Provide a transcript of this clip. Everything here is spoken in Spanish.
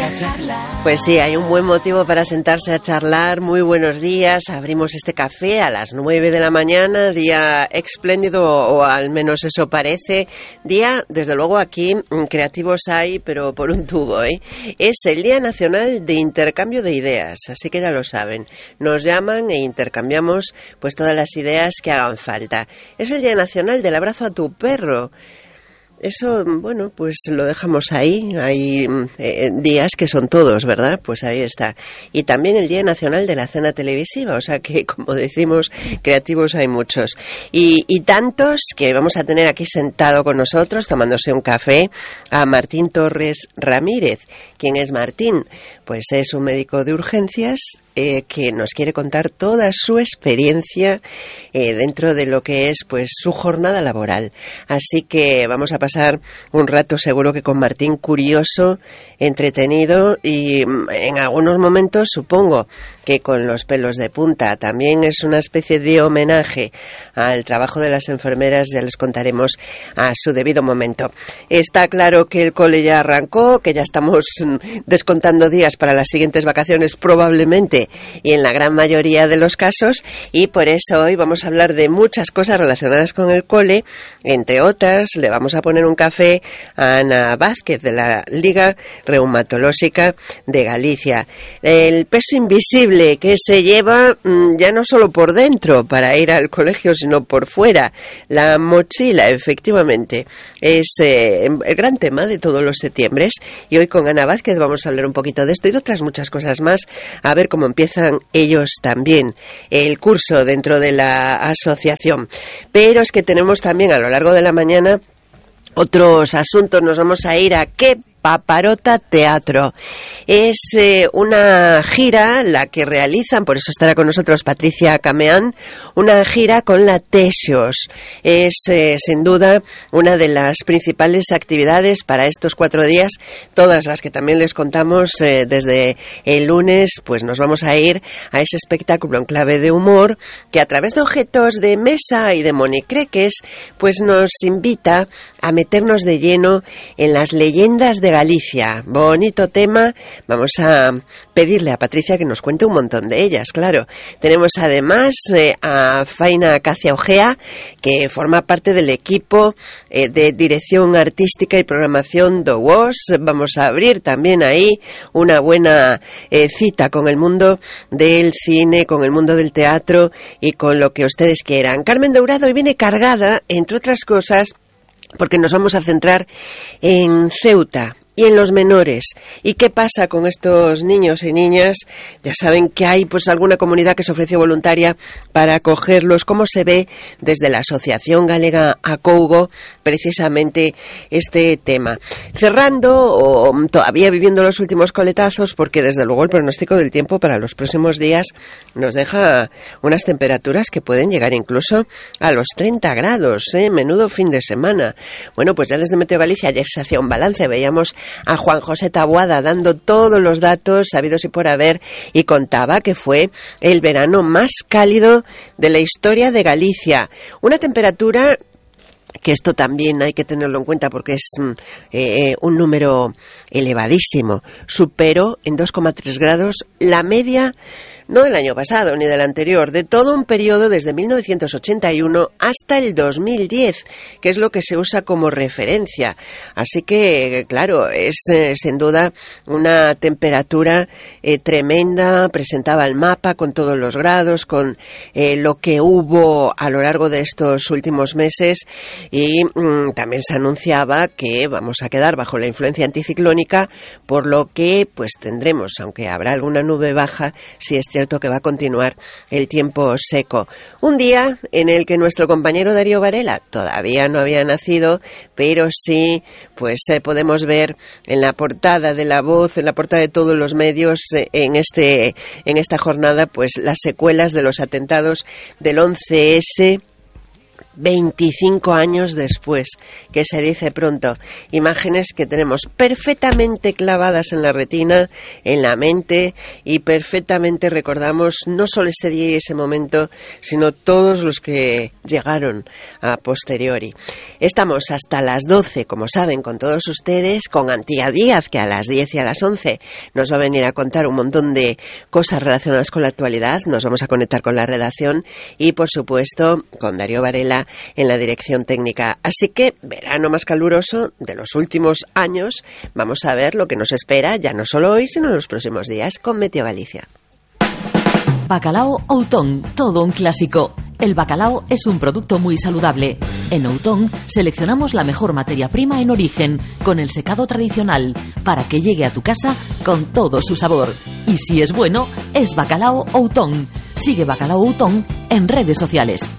Pues sí, hay un buen motivo para sentarse a charlar. Muy buenos días. Abrimos este café a las 9 de la mañana. Día espléndido, o al menos eso parece. Día, desde luego aquí, creativos hay, pero por un tubo, ¿eh? Es el Día Nacional de Intercambio de Ideas, así que ya lo saben. Nos llaman e intercambiamos pues todas las ideas que hagan falta. Es el Día Nacional del Abrazo a tu perro. Eso, bueno, pues lo dejamos ahí. Hay días que son todos, ¿verdad? Pues ahí está. Y también el Día Nacional de la Cena Televisiva, o sea que, como decimos, creativos hay muchos. Y tantos que vamos a tener aquí sentado con nosotros, tomándose un café, a Martín Torres Ramírez. ¿Quién es Martín? Pues es un médico de urgencias que nos quiere contar toda su experiencia dentro de lo que es pues su jornada laboral. Así que vamos a pasar un rato seguro que con Martín curioso, entretenido y en algunos momentos supongo que con los pelos de punta. También es una especie de homenaje al trabajo de las enfermeras, ya les contaremos a su debido momento. Está claro que el cole ya arrancó, que ya estamos descontando días para las siguientes vacaciones probablemente, y en la gran mayoría de los casos, y por eso hoy vamos a hablar de muchas cosas relacionadas con el cole. Entre otras, le vamos a poner un café a Ana Vázquez de la Liga Reumatológica de Galicia. El peso invisible que se lleva ya no solo por dentro para ir al colegio, sino por fuera. La mochila, efectivamente, es el gran tema de todos los septiembres, y hoy con Ana Vázquez vamos a hablar un poquito de esto y de otras muchas cosas más, a ver cómo empiezan ellos también el curso dentro de la asociación. Pero es que tenemos también a lo largo de la mañana otros asuntos. Nos vamos a ir a ¿Qué Paparota Teatro? Es una gira la que realizan, por eso estará con nosotros Patricia Cameán, una gira con la Texos. Es sin duda una de las principales actividades para estos 4 días, todas las que también les contamos desde el lunes. Pues nos vamos a ir a ese espectáculo en clave de humor que a través de objetos de mesa y de monicreques pues nos invita a meternos de lleno en las leyendas de Galicia. Bonito tema. Vamos a pedirle a Patricia que nos cuente un montón de ellas, claro. Tenemos además a Faina Cacia Ojea, que forma parte del equipo de dirección artística y programación do WOS. Vamos a abrir también ahí una buena cita con el mundo del cine, con el mundo del teatro y con lo que ustedes quieran. Carmen Dourado hoy viene cargada, entre otras cosas, porque nos vamos a centrar en Ceuta y en los menores. ¿Y qué pasa con estos niños y niñas? Ya saben que hay pues alguna comunidad que se ofreció voluntaria para acogerlos. ¿Cómo se ve desde la Asociación Galega Acougo precisamente este tema? Cerrando, o todavía viviendo los últimos coletazos, porque desde luego el pronóstico del tiempo para los próximos días nos deja unas temperaturas que pueden llegar incluso a los 30 grados, menudo fin de semana. Bueno, pues ya desde Meteo Galicia ya se hacía un balance, veíamos a Juan José Taboada dando todos los datos sabidos y por haber, y contaba que fue el verano más cálido de la historia de Galicia. Una temperatura que esto también hay que tenerlo en cuenta porque es un número elevadísimo. Superó en 2,3 grados la media, no del año pasado ni del anterior, de todo un periodo desde 1981 hasta el 2010, que es lo que se usa como referencia. Así que, claro, es sin duda una temperatura tremenda. Presentaba el mapa con todos los grados, con lo que hubo a lo largo de estos últimos meses, y también se anunciaba que vamos a quedar bajo la influencia anticiclónica, por lo que pues tendremos, aunque habrá alguna nube baja, si es cierto que va a continuar el tiempo seco. Un día en el que nuestro compañero Darío Varela todavía no había nacido, pero sí pues podemos ver en la portada de La Voz, en la portada de todos los medios en esta jornada, pues las secuelas de los atentados del 11S, 25 años después, que se dice pronto. Imágenes que tenemos perfectamente clavadas en la retina, en la mente, y perfectamente recordamos no solo ese día y ese momento, sino todos los que llegaron a posteriori. Estamos hasta las 12, como saben, con todos ustedes, con Antía Díaz, que a las 10 y a las 11 nos va a venir a contar un montón de cosas relacionadas con la actualidad. Nos vamos a conectar con la redacción y, por supuesto, con Darío Varela en la dirección técnica. Así que, verano más caluroso de los últimos años. Vamos a ver lo que nos espera, ya no solo hoy, sino en los próximos días, con Meteo Galicia. Bacalao Outón, todo un clásico. El bacalao es un producto muy saludable. En Outón seleccionamos la mejor materia prima en origen, con el secado tradicional, para que llegue a tu casa con todo su sabor. Y si es bueno, es Bacalao Outón. Sigue Bacalao Outón en redes sociales.